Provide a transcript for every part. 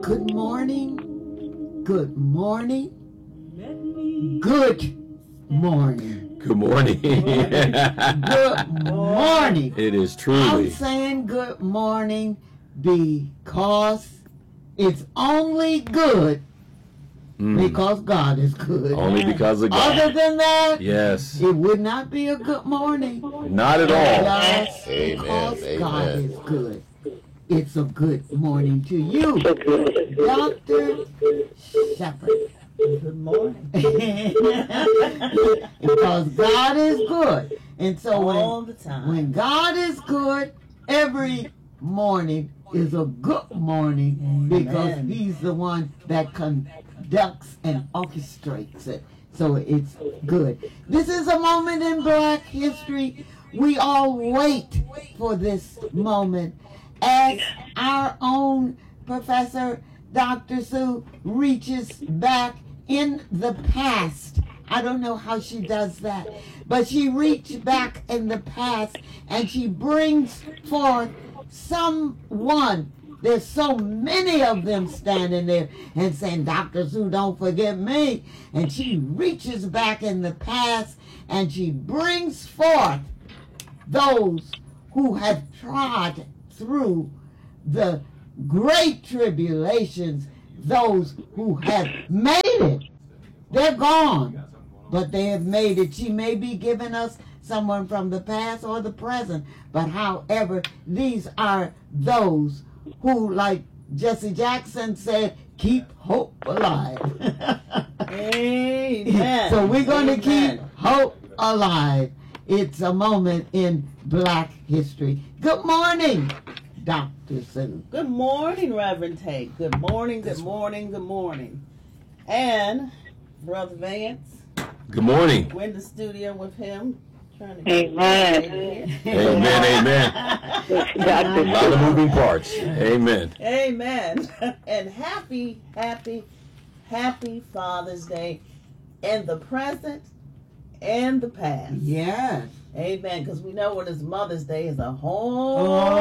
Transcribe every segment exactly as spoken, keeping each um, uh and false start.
Good morning, good morning, good morning. Good morning. Good morning. It is truly. I'm saying good morning because it's only good mm. because God is good. Only because of God. Other than that, yes, it would not be a good morning. Not at all. Just Amen. because Amen. God is good. It's a good morning to you, Doctor Shepherd. Good morning. Because God is good. And so all when, the time. when God is good, every morning is a good morning. Amen. Because he's the one that conducts and orchestrates it. So it's good. This is a moment in Black history. We all wait for this moment as our own Professor Doctor Sue reaches back in the past. I don't know how she does that, but she reached back in the past and she brings forth someone. There's so many of them standing there and saying, Doctor Sue, don't forget me. And she reaches back in the past and she brings forth those who have trod through the great tribulations, those who have made it. They're gone, but they have made it. She may be giving us someone from the past or the present, but however, these are those who, like Jesse Jackson said, keep hope alive. Amen. So we're going to keep Amen. hope alive. It's a moment in Black history. Good morning, Doctor Sue. Good morning, Reverend Tate. Good morning, good morning, good morning. And Brother Vance. Good morning. We're in the studio with him. Trying to get Amen. Amen, amen. A lot of moving parts. Amen. Amen. And happy, happy, happy Father's Day in the present and the past. Yes. Amen. Because we know when it's Mother's Day is a whole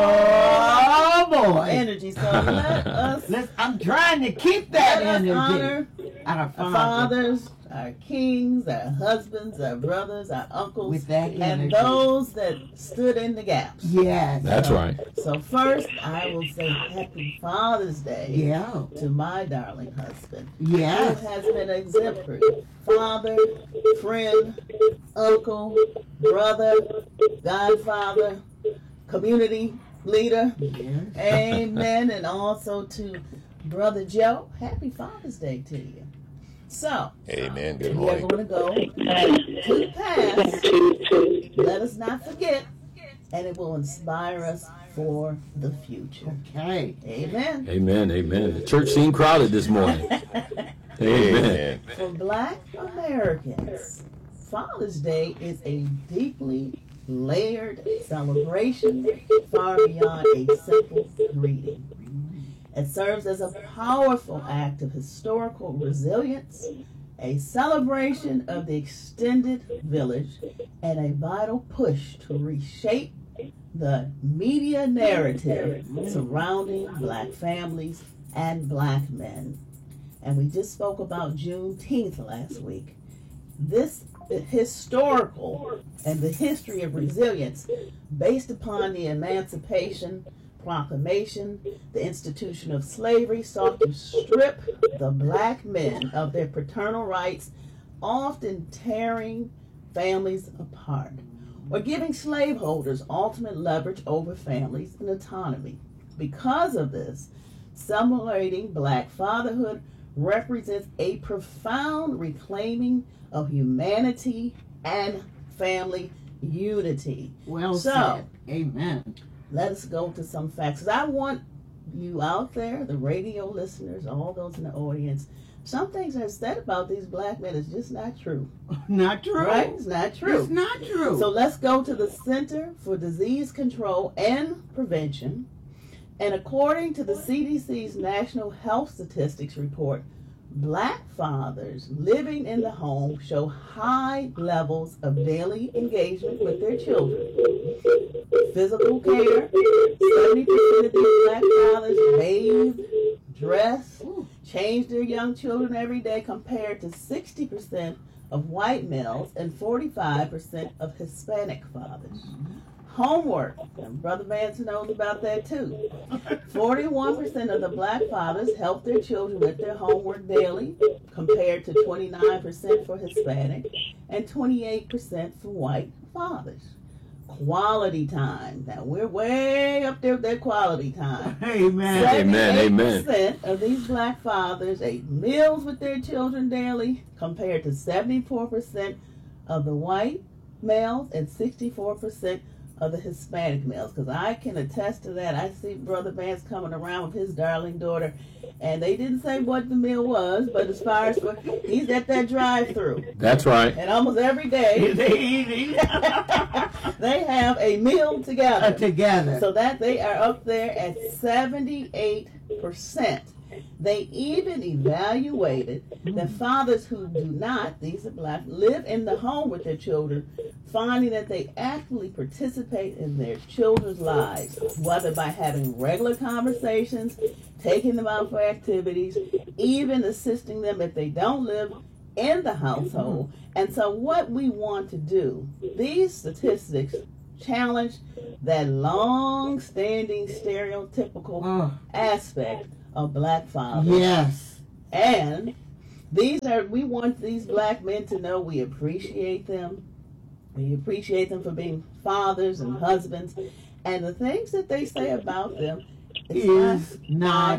Oh, boy. energy. So let us, Let's, I'm trying to keep that let us energy. honor Our our father. fathers, our kings, our husbands, our brothers, our uncles, With that and energy. those that stood in the gaps. Yes. That's right. So first, I will say Happy Father's Day Yeah. to my darling husband. Yes. Who has been exemplary. Father, friend, uncle, brother, godfather, community leader. Yes. Amen. And also to Brother Joe, Happy Father's Day to you. So, Amen. Good we are morning. going to go to the past. Let us not forget, and it will inspire us for the future. Okay. Amen. Amen, amen. The church seemed crowded this morning. Amen. For Black Americans, Father's Day is a deeply layered celebration far beyond a simple greeting. It serves as a powerful act of historical resilience, a celebration of the extended village, and a vital push to reshape the media narrative surrounding Black families and Black men. And we just spoke about Juneteenth last week. This historical and the history of resilience based upon the Emancipation Proclamation, the institution of slavery sought to strip the Black men of their paternal rights, often tearing families apart, or giving slaveholders ultimate leverage over families and autonomy. Because of this, celebrating Black fatherhood represents a profound reclaiming of humanity and family unity. Well so, said. Amen. Let us go to some facts. 'Cause I want you out there, the radio listeners, all those in the audience, some things are said about these Black men is just not true. Not true. Right? It's not true. It's not true. So let's go to the Center for Disease Control and Prevention. And according to the C D C's National Health Statistics Report, Black fathers living in the home show high levels of daily engagement with their children. Physical care, seventy percent of these Black fathers bathe, dress, change their young children every day compared to sixty percent of white males and forty-five percent of Hispanic fathers. Homework, and Brother Vance knows about that too. forty-one percent of the black fathers help their children with their homework daily, compared to twenty-nine percent for Hispanic and twenty-eight percent for white fathers. Quality time. Now we're way up there with that quality time. Amen. Amen, amen. seventy-eight percent of these black fathers ate meals with their children daily, compared to seventy-four percent of the white males and sixty-four percent of the Hispanic males. Because I can attest to that. I see Brother Vance coming around with his darling daughter, and they didn't say what the meal was, but as far as for, he's at that drive-through. That's right. And almost every day They eat they have a meal together. together. So that they are up there at seventy-eight percent. They even evaluated that fathers who do not, these are black, live in the home with their children, finding that they actively participate in their children's lives, whether by having regular conversations, taking them out for activities, even assisting them if they don't live in the household. And so what we want to do, these statistics challenge that long-standing stereotypical Oh, aspect of black fathers. yes. And these are, we want these black men to know we appreciate them. We appreciate them for being fathers and husbands. And the things that they say about them is Is not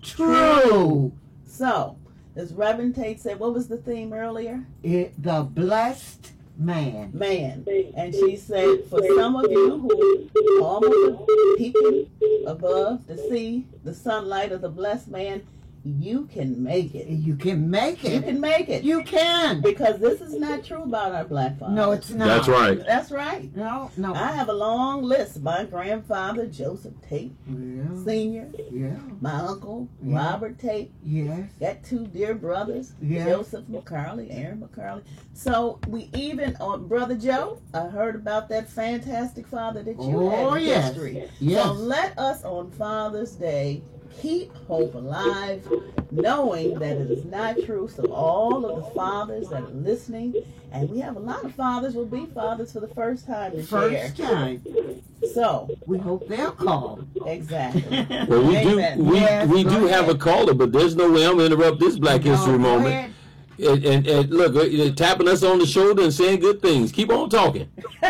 true. So, as Reverend Tate said, what was the theme earlier? It, the blessed man. Man. And she said, for some of you who almost peeking above to see the sunlight of the blessed man, you can make it. You can make You it. can make it. You can. Because this is not true about our black fathers. No, it's not. That's right. That's right. No, no. I have a long list. My grandfather, Joseph Tate, Yeah, Senior, yeah, my uncle, Yeah. Robert Tate, yes, got two dear brothers, Yeah. Joseph McCarley, Aaron McCarley. So we even, on Brother Joe, I heard about that fantastic father that you had Oh, in yes. history. yes. So let us on Father's Day keep hope alive, knowing that it is not true. So all of the fathers that are listening, and we have a lot of fathers will be fathers for the first time this First year. time. So, We hope they'll call. exactly. Well, we Amen. do we, Yes, we go do have a ahead. caller, but there's no way I'm gonna interrupt this Black History No, go moment. ahead. And, and, and look, uh, tapping us on the shoulder and saying good things. Keep on talking.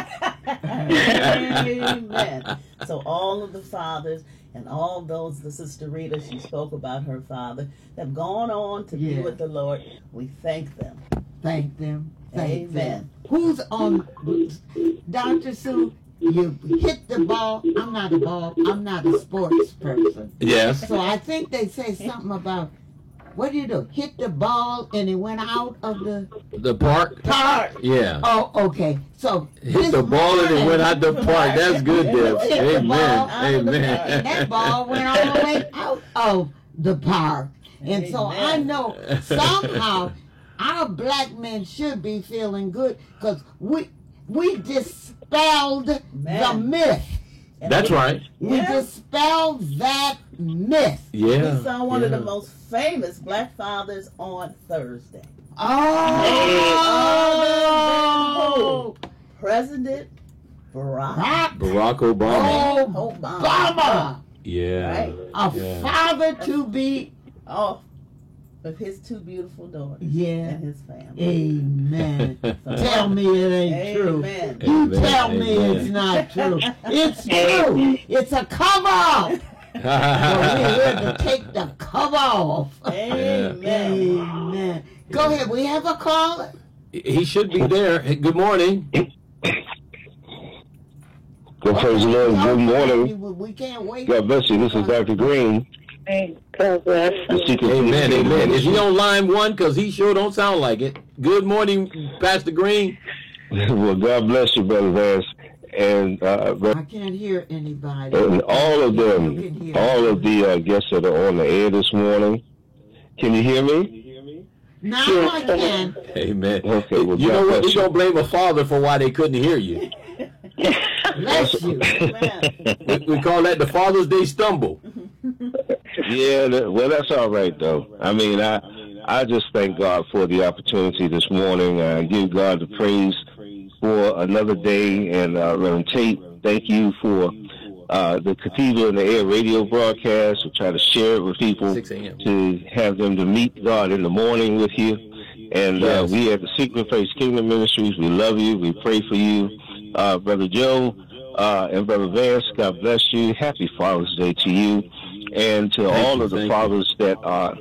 Amen. So all of the fathers and all those, the Sister Rita, she spoke about her father, have gone on to Yeah. be with the Lord. We thank them. Thank them. Thank Amen. them. Who's on? Doctor Sue, you hit the ball. I'm not a ball. I'm not a sports person. Yes. So I think they say something about, what do you do? Hit the ball and it went out of the The park. park. Yeah. Oh, okay. So Hit this the ball and it morning, went out the park. That's good, Deb. Hit the ball Amen. out of the Amen. park. and that ball went all the way out of the park. And so I Amen. know somehow our black men should be feeling good because we we dispelled the Man. myth. And That's we- right. We Yeah. dispelled that myth. Yeah. We saw one of yeah. the most famous black fathers on Thursday. Oh, President Barack Barack Barack Obama. Obama. Obama, Yeah. Right? a Yeah. father to be. Oh, with his two beautiful daughters Yeah. and his family. Amen. Tell me it ain't true. Amen. You Amen, tell me amen. it's not true. It's true. It's a cover off. So we're here to take the cover off. Amen. Amen. Go ahead. We have a caller. He should be there. Hey, good morning. Well, praise the Lord. Good morning. We, we can't wait. God bless you. This is Doctor Green. God bless. The secret to Amen. the Amen. Is he ministry. on line one? Because he sure don't sound like it. Good morning, Pastor Green. Well, God bless you, Brother Vance. And, uh, I can't hear anybody. and all of You them, can hear all me. of the uh, guests that are on the air this morning. Can you hear me? Now I can. Amen. Okay, well, you God know what? bless They're you. going to blame a father for why they couldn't hear you. Bless you. Amen. We, we call that the Father's Day stumble. Yeah, that, well, that's all right, though. I mean, I I just thank God for the opportunity this morning. I give God the praise for another day. And uh, Reverend Tate, thank you for uh, the Cathedral in the Air radio broadcast. We try to share it with people to have them to meet God in the morning with you. And uh, Yes. we at the Secret Face Kingdom Ministries, we love you. We pray for you. Uh, Brother Joe uh, and Brother Vance, God bless you. Happy Father's Day to you. And to Thank all you, of the thank fathers that are,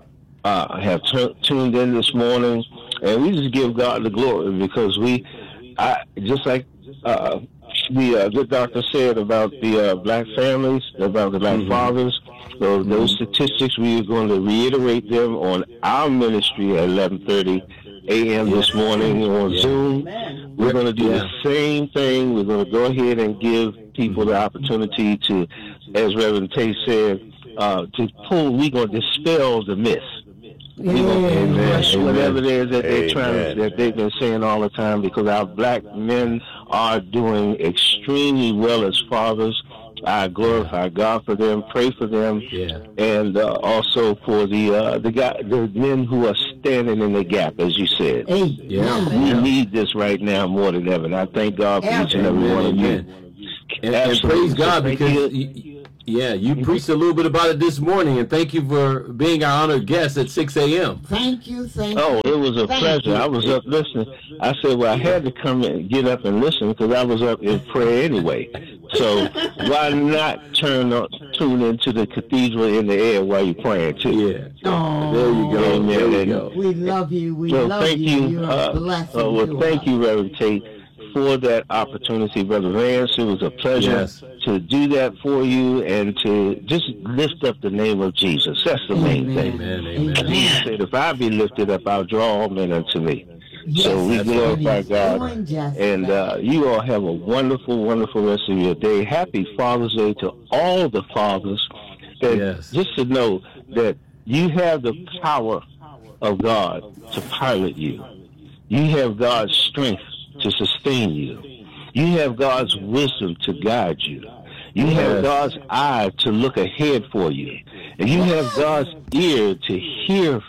uh, have tu- tuned in this morning. And we just give God the glory because we, I, just like uh, the uh, good doctor said about the uh, black families, about the black Mhm. fathers, so those statistics, we are going to reiterate them on our ministry at eleven thirty a.m. this morning on Yeah. Zoom. Amen. We're going to do Yeah. the same thing. We're going to go ahead and give people the opportunity to, as Reverend Tate said, uh, to pull, we're going to dispel the myths. We're going to Amen. crush whatever it is that they're trying to, Amen. that they've been saying all the time, because our black men are doing extremely well as fathers. I glorify God for them, pray for them, Yeah. and uh, also for the uh, the guy, the men who are standing in the gap, as you said. Hey, Yeah. We Yeah. need this right now more than ever, and I thank God for each and every Amen, one of you. amen. And, and Absolutely. praise God So thank because, you. y- y- yeah, you preached a little bit about it this morning, and thank you for being our honored guest at six a.m. Thank you, thank Oh, you. it was a Thank pleasure. you. I was up listening. I said, well, I had to come and get up and listen because I was up in prayer anyway. So why not turn on, tune into the Cathedral in the Air while you're praying too? Yeah. Oh, There you go. Amen. There you And- go. We love you. We So love thank you. you. You're uh, a blessing uh, well, to thank us. you, Reverend Tate, for that opportunity, Brother Vance. It was a pleasure Yes. to do that for you and to just lift up the name of Jesus. That's the main thing. Amen, amen. Jesus said, if I be lifted up, I'll draw all men unto me. Yes, So we that's glorify and he's God. doing just And that. uh, you all have a wonderful, wonderful rest of your day. Happy Father's Day to all the fathers. And Yes. just to know that you have the power of God to pilot you. You have God's strength to sustain you. You have God's wisdom to guide you. You have Yes. God's eye to look ahead for you. And you have God's ear to hear.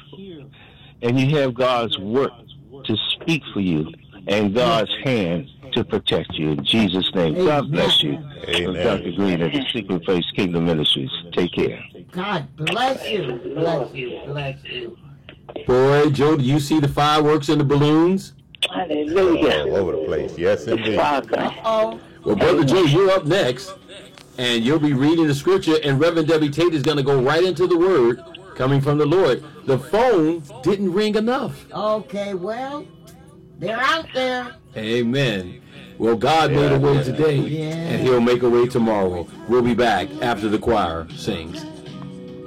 And you have God's work to speak for you. And God's hand to protect you. In Jesus' name. God bless you. Amen. Doctor Green at the Secret Place Kingdom Ministries. Take care. God bless you. Bless you. Bless you. Boy, Joe, do you see the fireworks and the balloons? Hallelujah. All over the place. Yes, indeed. Father. Oh, Well, Brother Joe, you're up next, and you'll be reading the scripture, and Reverend Debbie Tate is going to go right into the word coming from the Lord. The phone didn't ring enough. okay. Well, they're out there. Amen. Well, God made a way today, Yeah. and he'll make a way tomorrow. We'll be back after the choir sings.